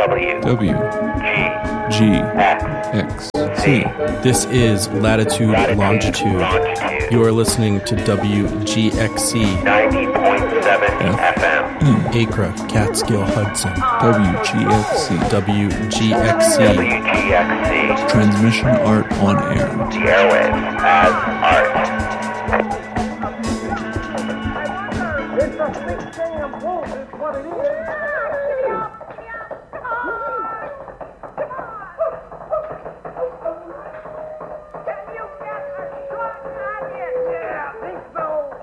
W. G. X. C. This is Latitude Longitude. You are listening to WGXC 90.7 FM. Acre, Catskill, Hudson. WGXC. WGXC. Transmission Art on Air. The airwaves as art. It's a big damn wolf, is what it is. Can you get a shot at it? Yeah, I think so.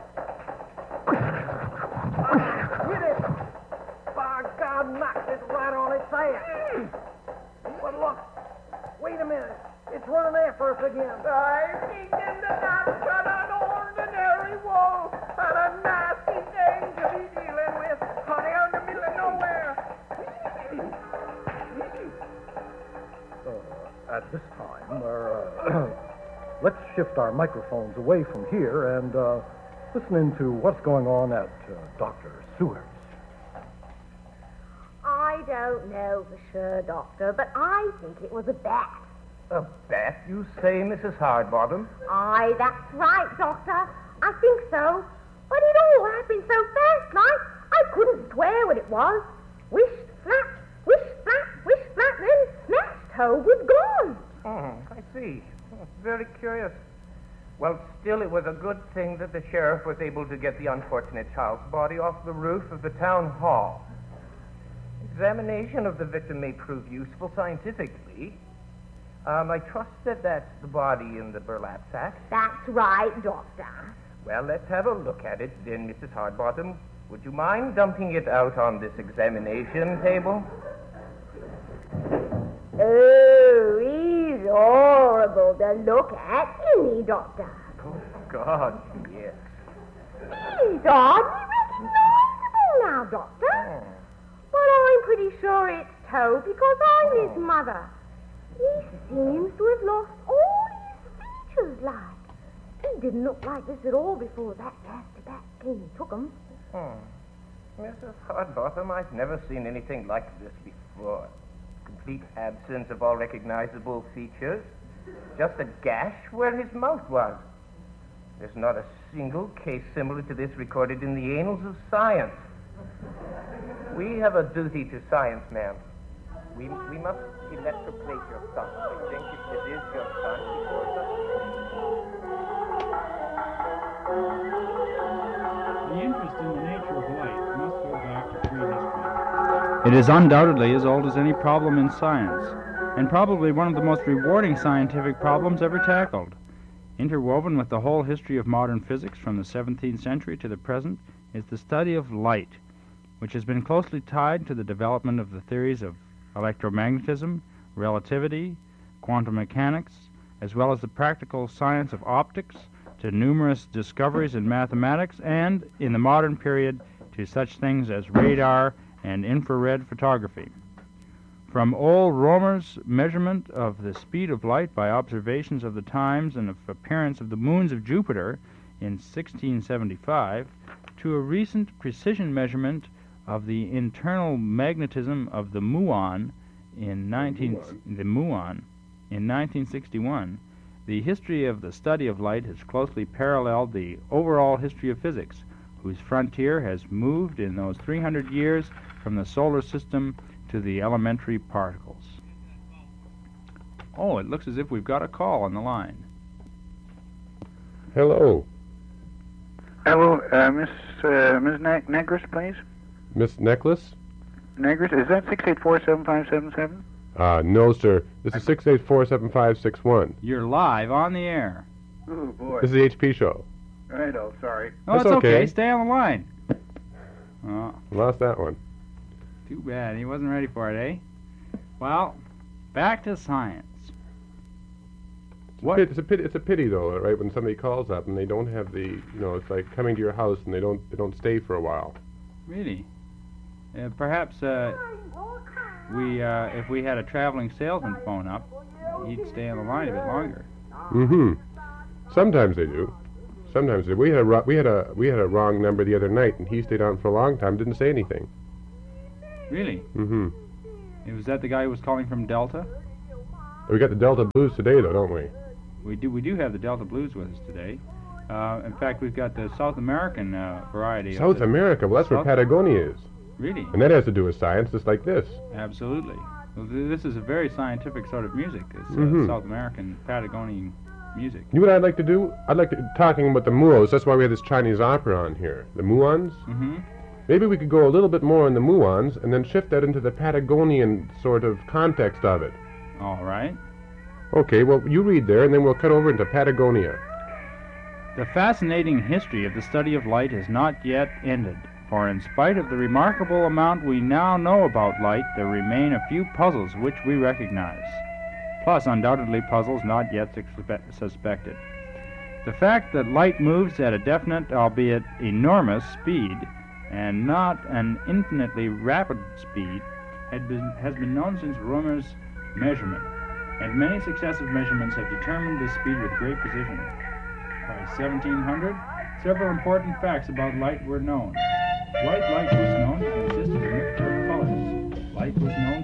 Hit it. By God, knocked it right on its head. But look, wait a minute. It's running after us again. I think him to not cut an ordinary wolf and a nasty thing to be dealing with. Honey, out in the middle of nowhere. At this time, let's shift our microphones away from here and listen into what's going on at Dr. Seward's. I don't know for sure, Doctor, but I think it was a bat. A bat, you say, Mrs. Hardbottom? Aye, that's right, Doctor. I think so. But it all happened so fast, like, I couldn't swear what it was. Whish, flap, whish, flap, then snatched, Toad was gone. Oh, I see. Oh, very curious. Well, still, it was a good thing that the sheriff was able to get the unfortunate child's body off the roof of the town hall. Examination of the victim may prove useful scientifically. I trust that that's the body in the burlap sack. That's right, Doctor. Well, let's have a look at it then, Mrs. Hardbottom. Would you mind dumping it out on this examination table? Oh, he's horrible to look at, isn't he, Doctor? Oh, God, yes. He's hardly recognizable now, Doctor. But I'm pretty sure it's Toad because I'm his mother. He seems to have lost all his features, like. He didn't look like this at all before that nasty bat came and took him. Mrs. Hardbottom, I've never seen anything like this before. Complete absence of all recognizable features. Just a gash where his mouth was. There's not a single case similar to this recorded in the annals of science. We have a duty to science, ma'am. We must electroplate your son. I think if it is your son, The interest in the nature of light must go back to prehistory. It is undoubtedly as old as any problem in science, and probably one of the most rewarding scientific problems ever tackled. Interwoven with the whole history of modern physics from the 17th century to the present is the study of light, which has been closely tied to the development of the theories of electromagnetism, relativity, quantum mechanics, as well as the practical science of optics, to numerous discoveries in mathematics, and, in the modern period, to such things as radar and infrared photography. From old Romer's measurement of the speed of light by observations of the times and of appearance of the moons of Jupiter in 1675, to a recent precision measurement of the internal magnetism of the muon in 1961, the history of the study of light has closely paralleled the overall history of physics, whose frontier has moved in those 300 years from the solar system to the elementary particles. Oh, it looks as if we've got a call on the line. Hello. Hello, Miss Negris, please. Miss Necklace? Negris, is that 684-7577? No, sir. This is 684-7561. You're live on the air. Oh, boy. This is the HP show. Righto, sorry. Oh, That's it's okay. okay. Stay on the line. Oh, Lost that one. too bad. He wasn't ready for it, eh? Well, back to science. What? It's a pity, though, right? When somebody calls up and they don't have the, it's like coming to your house and they don't stay for a while. Really? Perhaps if we had a traveling salesman phone up, he'd stay on the line a bit longer. Mm-hmm. Sometimes they do. Sometimes they do. We had a wrong number the other night, and he stayed on for a long time, didn't say anything. Really? Mm-hmm. Was that the guy who was calling from Delta? We got the Delta Blues today, though, don't we? We do have the Delta Blues with us today. In fact, we've got the South American variety. South America? Well, that's where Patagonia is. Really? And that has to do with science, just like this. Absolutely. Well, this is a very scientific sort of music. It's South American Patagonian music. You know what I'd like to do? I'd like to talking about the Muos. That's why we have this Chinese opera on here. The Muons. Mm-hmm. Maybe we could go a little bit more on the Muons and then shift that into the Patagonian sort of context of it. All right. Okay, well, you read there, and then we'll cut over into Patagonia. The fascinating history of the study of light has not yet ended, for in spite of the remarkable amount we now know about light, there remain a few puzzles which we recognize, plus undoubtedly puzzles not yet suspected. The fact that light moves at a definite, albeit enormous, speed, and not an infinitely rapid speed, has been known since Römer's measurement, and many successive measurements have determined this speed with great precision. By 1700, several important facts about light were known. White light was known to consist of a mixture of colors. Light was known